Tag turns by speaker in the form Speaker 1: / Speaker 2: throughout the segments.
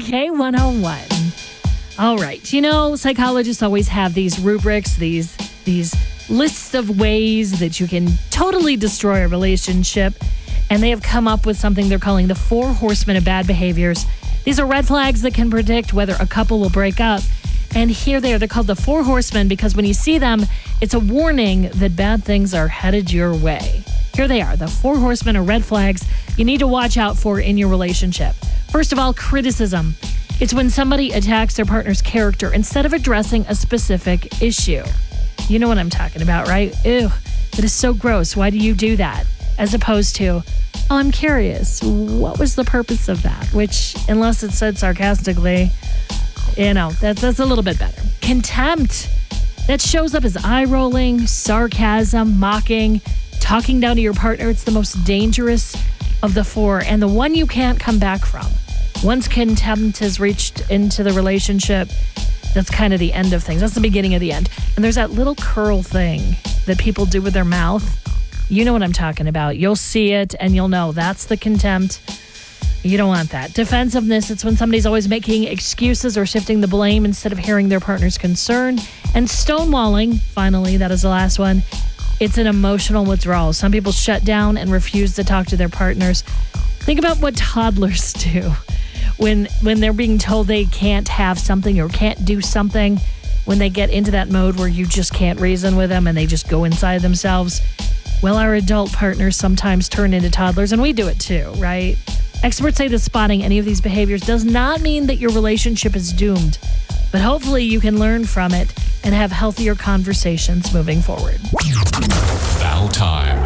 Speaker 1: K101. All right. You know, psychologists always have these rubrics, these lists of ways that you can totally destroy a relationship. And they have come up with something they're calling the 4 horsemen of bad behaviors. These are red flags that can predict whether a couple will break up. And here they are. They're called the 4 horsemen because when you see them, it's a warning that bad things are headed your way. Here they are, the 4 horsemen of red flags you need to watch out for in your relationship. First of all, criticism. It's when somebody attacks their partner's character instead of addressing a specific issue. You know what I'm talking about, right? Ew, that is so gross. Why do you do that? As opposed to, oh, I'm curious, what was the purpose of that? Which, unless it's said sarcastically, you know, that's a little bit better. Contempt. That shows up as eye rolling, sarcasm, mocking, talking down to your partner. It's the most dangerous of the 4 and the one you can't come back from. Once contempt has reached into the relationship, that's kind of the end of things. That's the beginning of the end. And there's that little curl thing that people do with their mouth. You know what I'm talking about. You'll see it and you'll know that's the contempt. You don't want that. Defensiveness, it's when somebody's always making excuses or shifting the blame instead of hearing their partner's concern. And stonewalling, finally, that is the last one. It's an emotional withdrawal. Some people shut down and refuse to talk to their partners. Think about what toddlers do when they're being told they can't have something or can't do something, when they get into that mode where you just can't reason with them and they just go inside themselves. Well, our adult partners sometimes turn into toddlers, and we do it too, right? Experts say that spotting any of these behaviors does not mean that your relationship is doomed, but hopefully you can learn from it and have healthier conversations moving forward.
Speaker 2: Now time.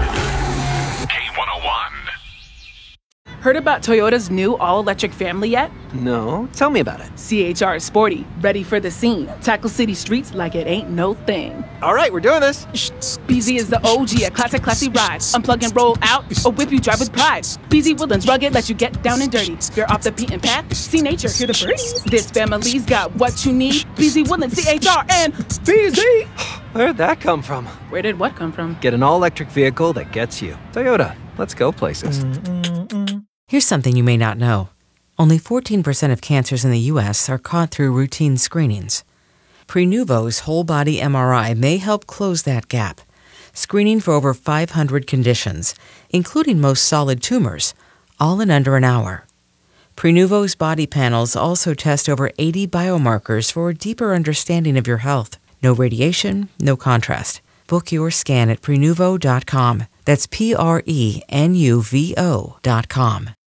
Speaker 2: K101.
Speaker 3: Heard about Toyota's new all-electric family yet?
Speaker 4: No, tell me about it.
Speaker 3: CHR is sporty, ready for the scene. Tackle city streets like it ain't no thing.
Speaker 4: All right, we're doing this.
Speaker 3: BZ is the OG, a classic classy ride. Unplug and roll out, or whip you drive with pride. BZ Woodlands rugged, let you get down and dirty. You're off the beaten path, see nature, hear the birds. This family's got what you need. BZ Woodlands, CHR, and BZ.
Speaker 4: Where'd that come from?
Speaker 3: Where did what come from?
Speaker 4: Get an all-electric vehicle that gets you. Toyota, let's go places.
Speaker 5: Here's something you may not know. Only 14% of cancers in the U.S. are caught through routine screenings. Prenuvo's whole-body MRI may help close that gap, screening for over 500 conditions, including most solid tumors, all in under an hour. Prenuvo's body panels also test over 80 biomarkers for a deeper understanding of your health. No radiation, no contrast. Book your scan at Prenuvo.com. That's Prenuvo.com.